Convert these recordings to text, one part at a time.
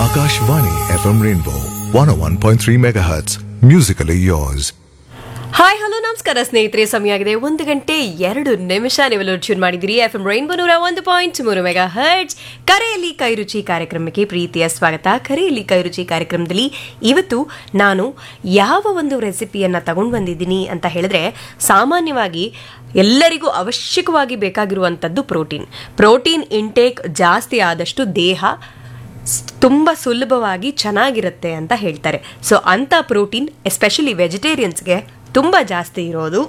Akashvani FM Rainbow 101.3 MHz. Musically yours. Hi hello ನಮಸ್ಕಾರ ಸ್ನೇಹಿತರೆ, ಸಮಯ ಆಗಿದೆ 1:02 ನೀವೆಲ್ಲರೂ ಟ್ಯೂನ್ ಮಾಡಿದಿರಿ FM ರೈನ್ಬೋ 101.3 ಮೆಗಾ ಹರ್ಟ್ಸ್. ಕರೆಯಲ್ಲಿ ಕೈರುಚಿ ಕಾರ್ಯಕ್ರಮಕ್ಕೆ ಪ್ರೀತಿಯ ಸ್ವಾಗತ. ಕರೆಯಲ್ಲಿ ಕೈರುಚಿ ಕಾರ್ಯಕ್ರಮದಲ್ಲಿ ಇವತ್ತು ನಾನು ಯಾವ ಒಂದು ರೆಸಿಪಿಯನ್ನು ತಗೊಂಡು ಬಂದಿದ್ದೀನಿ ಅಂತ ಹೇಳಿದ್ರೆ, ಸಾಮಾನ್ಯವಾಗಿ ಎಲ್ಲರಿಗೂ ಅವಶ್ಯಕವಾಗಿ ಬೇಕಾಗಿರುವಂಥದ್ದು ಪ್ರೋಟೀನ್ ಇಂಟೇಕ್ ಜಾಸ್ತಿ ಆದಷ್ಟು ದೇಹ ತುಂಬ ಸುಲಭವಾಗಿ ಚೆನ್ನಾಗಿರುತ್ತೆ ಅಂತ ಹೇಳ್ತಾರೆ. ಸೊ ಅಂಥ ಪ್ರೋಟೀನ್ ಎಸ್ಪೆಷಲಿ ವೆಜಿಟೇರಿಯನ್ಸ್ಗೆ ತುಂಬ ಜಾಸ್ತಿ ಇರೋದು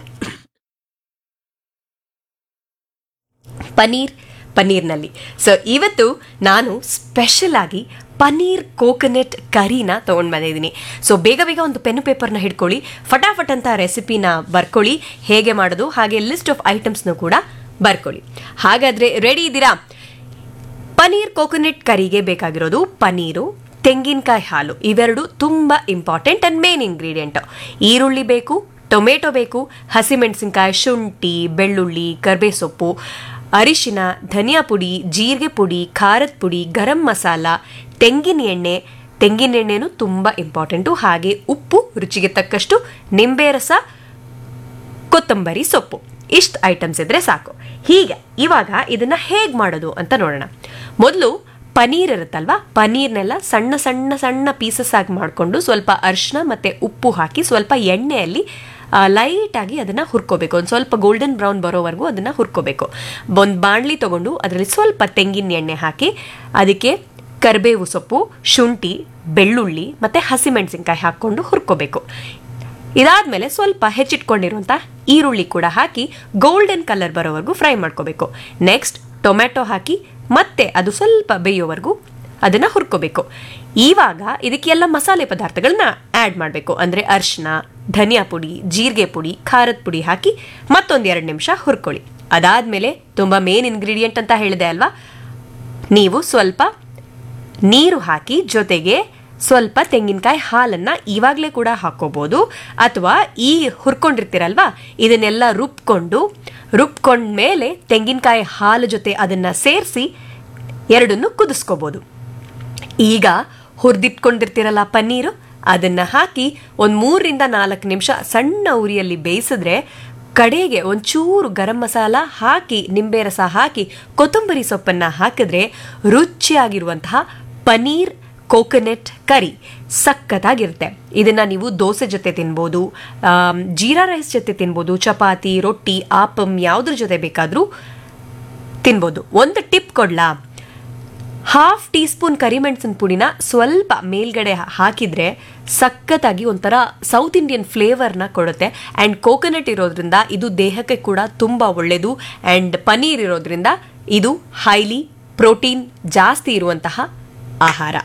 ಪನ್ನೀರ್ನಲ್ಲಿ. ಸೊ ಇವತ್ತು ನಾನು ಸ್ಪೆಷಲ್ ಆಗಿ ಪನ್ನೀರ್ ಕೋಕೋನಟ್ ಕರಿನ ತೊಗೊಂಡು ಬಂದಿದ್ದೀನಿ. ಸೊ ಬೇಗ ಒಂದು ಪೆನ್ನು ಪೇಪರ್ನ ಹಿಡ್ಕೊಳ್ಳಿ, ಫಟಾಫಟ್ ಅಂತ ರೆಸಿಪಿನ ಬರ್ಕೊಳ್ಳಿ, ಹೇಗೆ ಮಾಡೋದು ಹಾಗೆ ಲಿಸ್ಟ್ ಆಫ್ ಐಟಮ್ಸ್ನು ಕೂಡ ಬರ್ಕೊಳ್ಳಿ. ಹಾಗಾದರೆ ರೆಡಿ ಇದ್ದೀರಾ? ಪನ್ನೀರ್ ಕೋಕೋನಟ್ ಕರಿಗೆ ಬೇಕಾಗಿರೋದು ಪನ್ನೀರು, ತೆಂಗಿನಕಾಯಿ ಹಾಲು, ಇವೆರಡು ತುಂಬ ಇಂಪಾರ್ಟೆಂಟ್ ಆ್ಯಂಡ್ ಮೇನ್ ಇಂಗ್ರೀಡಿಯೆಂಟ್. ಈರುಳ್ಳಿ ಬೇಕು, ಟೊಮೆಟೊ ಬೇಕು, ಹಸಿಮೆಣಸಿನ್ಕಾಯಿ, ಶುಂಠಿ, ಬೆಳ್ಳುಳ್ಳಿ, ಕರ್ಬೇವು ಸೊಪ್ಪು, ಅರಿಶಿನ, ಧನಿಯಾ ಪುಡಿ, ಜೀರಿಗೆ ಪುಡಿ, ಖಾರದ ಪುಡಿ, ಗರಂ ಮಸಾಲ, ತೆಂಗಿನ ಎಣ್ಣೆನೂ ತುಂಬ ಇಂಪಾರ್ಟೆಂಟು, ಹಾಗೆ ಉಪ್ಪು, ರುಚಿಗೆ ತಕ್ಕಷ್ಟು, ನಿಂಬೆ ರಸ, ಕೊತ್ತಂಬರಿ ಸೊಪ್ಪು. ಇಷ್ಟು ಐಟಮ್ಸ್ ಇದ್ರೆ ಸಾಕು. ಹೀಗೆ ಇವಾಗ ಇದನ್ನ ಹೇಗೆ ಮಾಡೋದು ಅಂತ ನೋಡೋಣ. ಮೊದಲು ಪನ್ನೀರ್ ಇರುತ್ತಲ್ವಾ, ಪನ್ನೀರ್ನೆಲ್ಲ ಸಣ್ಣ ಸಣ್ಣ ಸಣ್ಣ ಪೀಸಸ್ ಆಗಿ ಮಾಡಿಕೊಂಡು ಸ್ವಲ್ಪ ಅರಿಶಿನ ಮತ್ತು ಉಪ್ಪು ಹಾಕಿ ಸ್ವಲ್ಪ ಎಣ್ಣೆಯಲ್ಲಿ ಲೈಟಾಗಿ ಅದನ್ನು ಹುರ್ಕೋಬೇಕು. ಒಂದು ಸ್ವಲ್ಪ ಗೋಲ್ಡನ್ ಬ್ರೌನ್ ಬರೋವರೆಗೂ ಅದನ್ನು ಹುರ್ಕೋಬೇಕು. ಒಂದು ಬಾಣಲಿ ತೊಗೊಂಡು ಅದರಲ್ಲಿ ಸ್ವಲ್ಪ ತೆಂಗಿನ ಎಣ್ಣೆ ಹಾಕಿ ಅದಕ್ಕೆ ಕರಿಬೇವು ಸೊಪ್ಪು, ಶುಂಠಿ, ಬೆಳ್ಳುಳ್ಳಿ ಮತ್ತು ಹಸಿಮೆಣಸಿನ್ಕಾಯಿ ಹಾಕ್ಕೊಂಡು ಹುರ್ಕೋಬೇಕು. ಇದಾದಮೇಲೆ ಸ್ವಲ್ಪ ಹೆಚ್ಚಿಟ್ಕೊಂಡಿರುವಂಥ ಈರುಳ್ಳಿ ಕೂಡ ಹಾಕಿ ಗೋಲ್ಡನ್ ಕಲರ್ ಬರೋವರೆಗೂ ಫ್ರೈ ಮಾಡ್ಕೋಬೇಕು. ನೆಕ್ಸ್ಟ್ ಟೊಮೆಟೊ ಹಾಕಿ ಮತ್ತೆ ಅದು ಸ್ವಲ್ಪ ಬೇಯೋವರೆಗೂ ಅದನ್ನು ಹುರ್ಕೋಬೇಕು. ಇವಾಗ ಇದಕ್ಕೆಲ್ಲ ಮಸಾಲೆ ಪದಾರ್ಥಗಳನ್ನ ಆ್ಯಡ್ ಮಾಡಬೇಕು. ಅಂದರೆ ಅರಿಶಿನ, ಧನಿಯಾ ಪುಡಿ, ಜೀರಿಗೆ ಪುಡಿ, ಖಾರದ ಪುಡಿ ಹಾಕಿ ಮತ್ತೊಂದು 2 ನಿಮಿಷ ಹುರ್ಕೊಳ್ಳಿ. ಅದಾದಮೇಲೆ ತುಂಬ ಮೇನ್ ಇಂಗ್ರೀಡಿಯೆಂಟ್ ಅಂತ ಹೇಳಿದೆ ಅಲ್ವಾ, ನೀವು ಸ್ವಲ್ಪ ನೀರು ಹಾಕಿ ಜೊತೆಗೆ ಸ್ವಲ್ಪ ತೆಂಗಿನಕಾಯಿ ಹಾಲನ್ನು ಇವಾಗಲೇ ಕೂಡ ಹಾಕ್ಕೋಬೋದು, ಅಥವಾ ಈ ಹುರ್ಕೊಂಡಿರ್ತೀರಲ್ವಾ ಇದನ್ನೆಲ್ಲ ರುಬ್ಕೊಂಡ್ಮೇಲೆ ತೆಂಗಿನಕಾಯಿ ಹಾಲು ಜೊತೆ ಅದನ್ನು ಸೇರಿಸಿ ಎರಡನ್ನು ಕುದಿಸ್ಕೋಬೋದು. ಈಗ ಹುರಿದಿಟ್ಕೊಂಡಿರ್ತೀರಲ್ಲ ಪನ್ನೀರು, ಅದನ್ನು ಹಾಕಿ ಒಂದು 3-4 ನಿಮಿಷ ಸಣ್ಣ ಉರಿಯಲ್ಲಿ ಬೇಯಿಸಿದ್ರೆ, ಕಡೆಗೆ ಒಂಚೂರು ಗರಂ ಮಸಾಲ ಹಾಕಿ, ನಿಂಬೆ ರಸ ಹಾಕಿ, ಕೊತ್ತಂಬರಿ ಸೊಪ್ಪನ್ನು ಹಾಕಿದ್ರೆ ರುಚಿಯಾಗಿರುವಂತಹ ಪನ್ನೀರ್ ಕೋಕೋನಟ್ ಕರಿ ಸಖತ್ತಾಗಿರುತ್ತೆ. ಇದನ್ನು ನೀವು ದೋಸೆ ಜೊತೆ ತಿನ್ಬೋದು, ಜೀರಾ ರೈಸ್ ಜೊತೆ ತಿನ್ಬೋದು, ಚಪಾತಿ, ರೊಟ್ಟಿ, ಆಪಮ್ ಯಾವುದ್ರ ಜೊತೆ ಬೇಕಾದರೂ ತಿನ್ಬೋದು. ಒಂದು ಟಿಪ್ ಕೊಡ್ಲಾ? 1/2 ಟೀ ಸ್ಪೂನ್ ಕರಿಮೆಣಸಿನ ಪುಡಿನ ಸ್ವಲ್ಪ ಮೇಲ್ಗಡೆ ಹಾಕಿದರೆ ಸಖತ್ತಾಗಿ ಒಂಥರ ಸೌತ್ ಇಂಡಿಯನ್ ಫ್ಲೇವರ್ನ ಕೊಡುತ್ತೆ. ಆ್ಯಂಡ್ ಕೋಕೋನಟ್ ಇರೋದ್ರಿಂದ ಇದು ದೇಹಕ್ಕೆ ಕೂಡ ತುಂಬ ಒಳ್ಳೆಯದು. ಆ್ಯಂಡ್ ಪನ್ನೀರ್ ಇರೋದ್ರಿಂದ ಇದು ಹೈಲಿ ಪ್ರೋಟೀನ್ ಜಾಸ್ತಿ ಇರುವಂತಹ ಆಹಾರ.